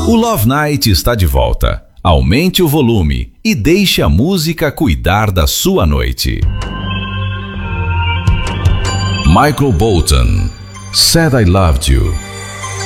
O Love Night está de volta. Aumente o volume e deixe a música cuidar da sua noite. Michael Bolton, Said I Loved You.